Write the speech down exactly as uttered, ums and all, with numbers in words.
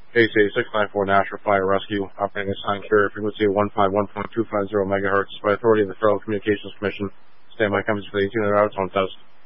A C A six nine four Nashville Fire Rescue, operating assigned carrier frequency of one five one point two five zero megahertz by authority of the Federal Communications Commission. Standby comes for the eighteen hundred hour tone test.